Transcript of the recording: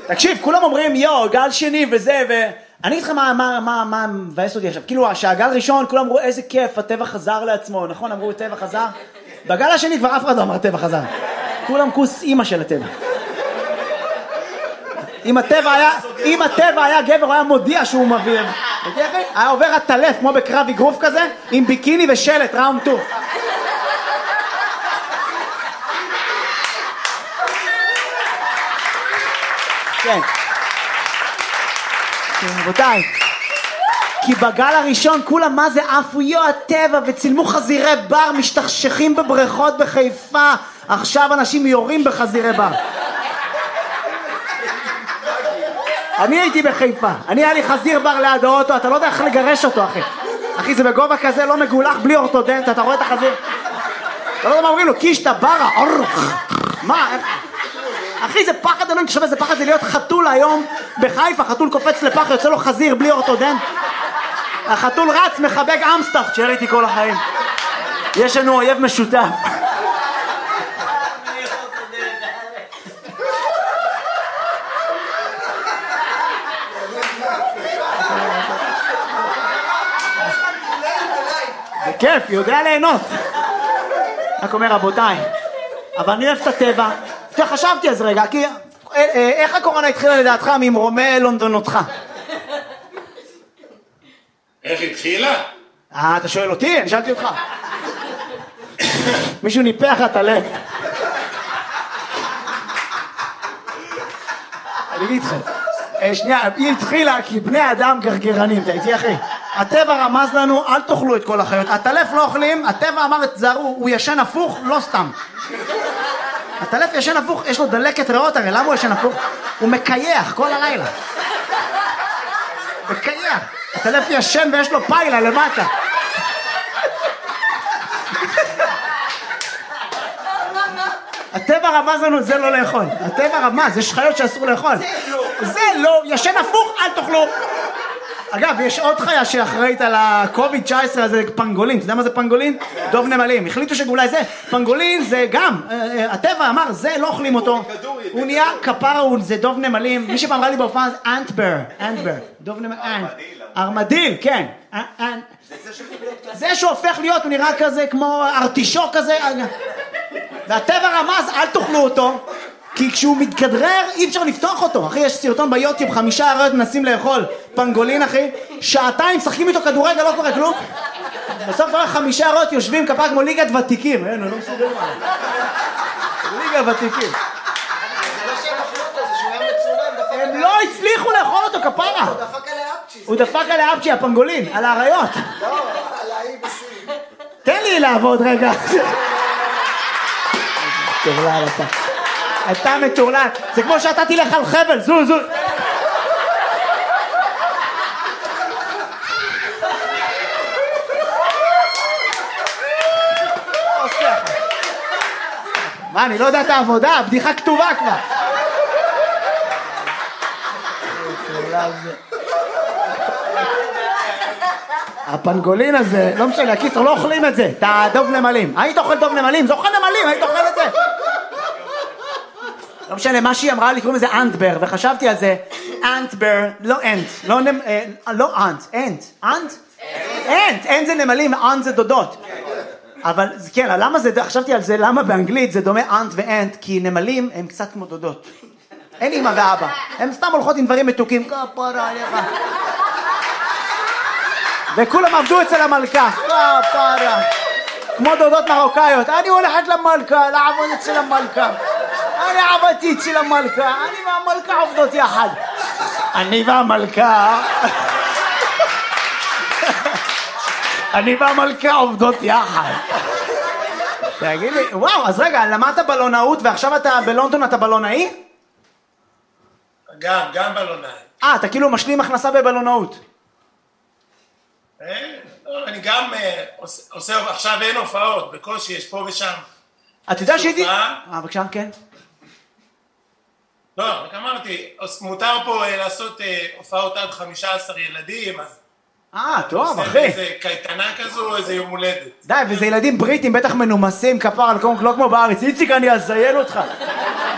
תקשיב, כולם אומרים, גל שני וזה, אני אגיד לך מה מבאס אותי עכשיו. כאילו, שהגל ראשון, כולם אמרו, איזה כיף, הטבע חזר לעצמו, נכון? אמרו, הטבע חזר. בגל השני כבר אף אחד לא אמר, הטבע חזר. כולם כוס אימא של הטבע. אם הטבע היה גבר, הוא היה מודיע שהוא מביא. היה עובר הטלף, כמו בקרב אגרוף כזה, עם ביקיני ושלט, ראונד 2. כן. רבותיי, כי בגל הראשון כולם מה זה עפו הטבע וצילמו חזירי בר משתכשכים בבריכות בחיפה. עכשיו אנשים יורים בחזירי בר. אני הייתי בחיפה, היה לי חזיר בר ליד האוטו, אתה לא יודע איך לגרש אותו אחי, זה בגובה כזה לא מגולח בלי אורתודנט, אתה רואה את החזיר? אתה לא יודע מה אומרים לו, קישטה ברה, מה? אחי, זה פחד, אני לא חושב איזה פחד זה להיות חתול היום בחיפה, חתול קופץ לפח, יוצא לו חזיר בלי אורתודנט. החתול רץ, מחבק אמסטח, תשאר איתי כל החיים. יש לנו אויב משותף. זה כיף, יודע ליהנות. רק אומר, רבותיי, אבל אני אוהב את הטבע. חשבתי אז רגע, כי איך הקורונה התחילה לדעתך ממרומי לונדונותך? איך התחילה? אתה שואל אותי? אני שאלתי אותך. מישהו ניפח את הלב. אני אגיד לך, שנייה, היא התחילה כי בני אדם גרגרנים, אתה איתי אחי? הטבע רמז לנו, אל תאכלו את כל החיות. הטלף לא אוכלים, הטבע אמר, תזהרו, הוא ישן הפוך, לא סתם. הטלף ישן הפוך, יש לו דלקת ריאות, הרי למה הוא ישן הפוך? הוא מקייח כל הלילה. מקייח. הטלף ישן ויש לו פיילה למטה. הטבע רמז לנו, זה לא לאכול. הטבע רמז, יש חיות שאסור לאכול. זה לא, ישן הפוך, אל תאכלו. אגב, יש עוד חיה שאחראית על ה-COVID-19 הזה, פנגולין. אתה יודע מה זה פנגולין? דוב נמלים. החליטו שאולי זה, פנגולין זה גם, הטבע אמר, זה לא אוכלים אותו. הוא נהיה כפרה, זה דוב נמלים. מי שפעם ראה לי בהופעה זה אנטבר. דוב נמלים. ארמדיל, כן. זה שהופך להיות, הוא נראה כזה כמו ארטישוק כזה. והטבע רמז, אל תאכלו אותו. כי כשהוא מתכדרר אי אפשר לפתוח אותו. אחי, יש סרטון ביוטיוב, 5 אריות מנסים לאכול פנגולין, אחי, שעתיים שחקים איתו כדורגל, לא קורה כלום. בסוף כבר 5 אריות יושבים כפה כמו ליגת ותיקים. אין, לא מסוגל מה. ליגת ותיקים. זה לא שהם אכלו אותו, זה שהוא היה מצולם. הם לא הצליחו לאכול אותו כפרה. הוא דפק על האפצ'י. הוא דפק על האפצ'י, הפנגולין, על האריות. לא, על האי בסין. תן לי לעבוד רגע. טורלל אתה. אתה מטורלל. זה כמו שאתה תלך על חבל, זו. מה, אני לא יודע את העבודה, הבדיחה כתובה כבר. הפנגולין הזה, לא משנה, הקיצר, לא אוכלים את זה, את הדוב נמלים. היית אוכל דוב נמלים? זה אוכל נמלים, היית אוכל את זה. לא משנה, מה שהיא אמרה לי, קוראים לזה אנטבר, וחשבתי על זה, אנטבר, לא אנט, לא אנט, אנט זה נמלים, אנט זה דודות. אבל כן, למה זה, חשבתי על זה, למה באנגלית זה דומה אנט ואנט, כי נמלים הם קצת כמו דודות. אין אמא ואבא, הם סתם הולכות עם דברים מתוקים, כפרה עליך. וכולם עבדו אצל המלכה, כפרה. כמו דודות מרוקאיות, אני הולכת למלכה, לעבוד אצל המלכה. אני עבדתי אצל המלכה, אני והמלכה עובדות יחד. אני והמלכה עובדות יחד. תגיד לי, וואו, אז רגע, למדת בלונאות ועכשיו אתה בלונדון, אתה בלונאי? גם בלונאי. אתה כאילו משלים הכנסה בבלונאות. אני גם עושה, עכשיו אין הופעות, בקושי יש פה ושם. אתה יודע שהייתי? בבקשה, כן. לא, רק אמרתי, מותר פה לעשות הופעות עד 15 ילדים, אז... טוב, אחי. איזה קייטנה כזו, איזה יום הולדת. די, וזה ילדים בריטים, בטח מנומסים, כפר על לא כמו בארץ. איציק, אני אזיין אותך.